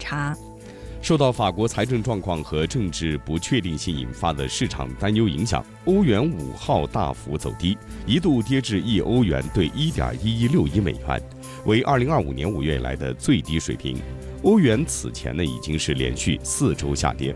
查。 受到法国财政状况和政治不确定性引发的市场担忧影响，欧元5号大幅走低，一度跌至1欧元兑1.1161美元，为2025年5月以来的最低水平。欧元此前已经是连续4周下跌。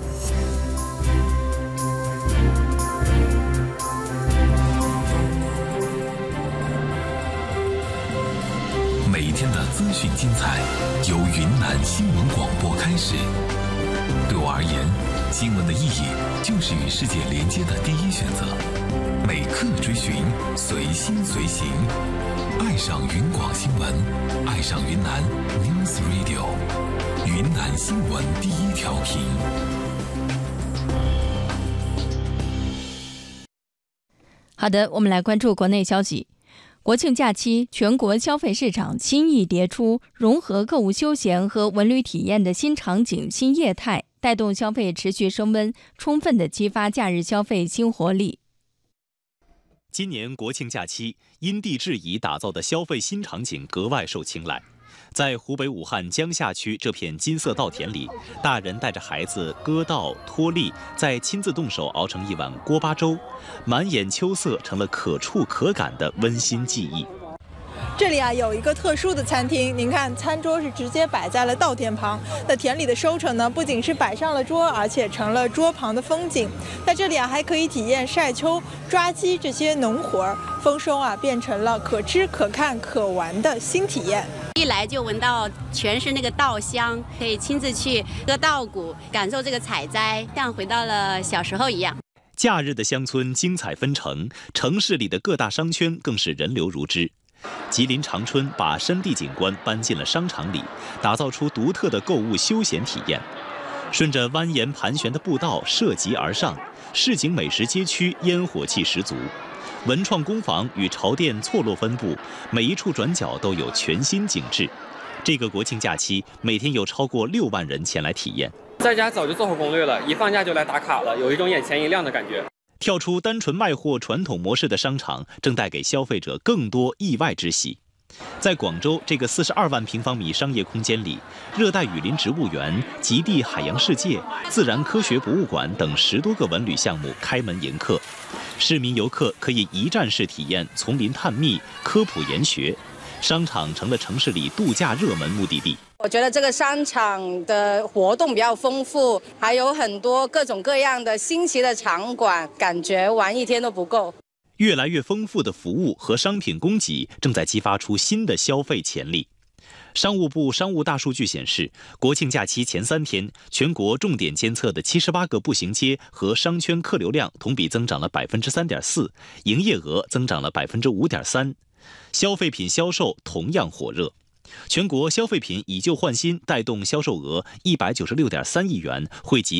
每天的资讯精彩由云南新闻广播开始。对我而言，新闻的意义就是与世界连接的第一选择。每刻追寻，随心随行，爱上云广新闻，爱上云南 News Radio， 云南新闻第一调频。 好的，我们来关注国内消息。国庆假期，全国消费市场新意迭出，融合购物休闲和文旅体验的新场景、新业态，带动消费持续升温，充分地激发假日消费新活力。 今年国庆假期，因地制宜打造的消费新场景格外受青睐。在湖北武汉江夏区这片金色稻田里，大人带着孩子割稻脱粒，再亲自动手熬成一碗锅巴粥，满眼秋色成了可触可感的温馨记忆。 这里有一个特殊的餐厅，您看餐桌是直接摆在了稻田旁。那田里的收成呢，不仅是摆上了桌，而且成了桌旁的风景。在这里还可以体验晒秋、抓鸡这些农活，丰收变成了可吃可看可玩的新体验。 一来就闻到全是那个稻香，可以亲自去割稻谷，感受这个采摘，像回到了小时候一样。 假日的乡村精彩纷呈，城市里的各大商圈更是人流如织。吉林长春把山地景观搬进了商场里，打造出独特的购物休闲体验。顺着蜿蜒盘旋的步道涉级而上，市井美食街区烟火气十足。文创工坊与潮店错落分布，每一处转角都有全新景致。这个国庆假期，每天有超过6万人前来体验。 在家早就做好攻略了，一放假就来打卡了，有一种眼前一亮的感觉。 跳出单纯卖货传统模式的商场，正带给消费者更多意外之喜。在广州这个42万平方米商业空间里，热带雨林植物园、极地海洋世界、自然科学博物馆等10多个文旅项目开门迎客，市民游客可以一站式体验丛林探秘、科普研学，商场成了城市里度假热门目的地。 我觉得这个商场的活动比较丰富，还有很多各种各样的新奇的场馆，感觉玩一天都不够。 越来越丰富的服务和商品供给正在激发出新的消费潜力。商务部商务大数据显示，国庆假期前3天，全国重点监测的78个步行街和商圈客流量同比增长了3.4%，营业额增长了5.3%，消费品销售同样火热。全国消费品以旧换新带动销售额196.3亿元，惠及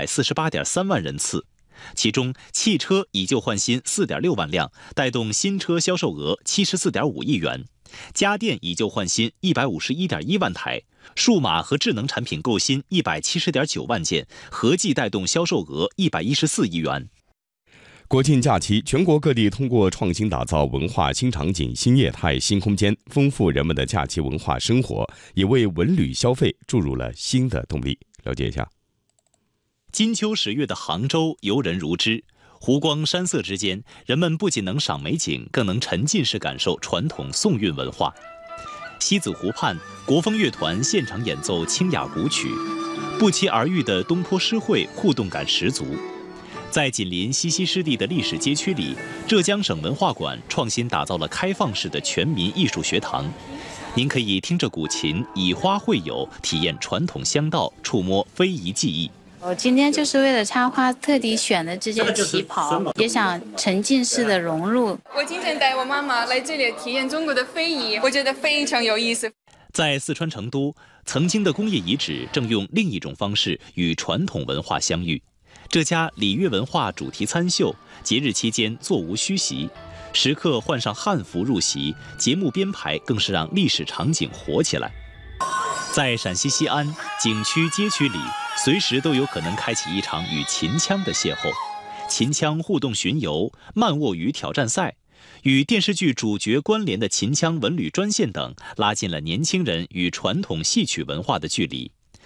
348.3万人次。其中，汽车以旧换新4.6万辆，带动新车销售额74.5亿元；家电以旧换新151.1万台；数码和智能产品购新170.9万件，合计带动销售额114亿元。 国庆假期，全国各地通过创新打造文化新场景、新业态、新空间，丰富人们的假期文化生活，也为文旅消费注入了新的动力。了解一下。 金秋10月的杭州游人如织，湖光山色之间，人们不仅能赏美景，更能沉浸式感受传统宋韵文化。西子湖畔，国风乐团现场演奏清雅古曲，不期而遇的东坡诗会互动感十足。在紧邻西溪湿地的历史街区里，浙江省文化馆创新打造了开放式的全民艺术学堂。您可以听着古琴，以花会友，体验传统香道，触摸非遗技艺。 我今天就是为了插花特地选的这件旗袍，也想沉浸式的融入。 我今天带我妈妈来这里体验中国的非遗，我觉得非常有意思。 在四川成都，曾经的工业遗址正用另一种方式与传统文化相遇。这家礼乐文化主题餐秀，节日期间座无虚席，食客换上汉服入席，节目编排更是让历史场景活起来。在陕西西安景区街区里，随时都有可能开启一场与秦腔的邂逅，秦腔互动巡游、慢卧鱼挑战赛，与电视剧主角关联的秦腔文旅专线等，拉近了年轻人与传统戏曲文化的距离。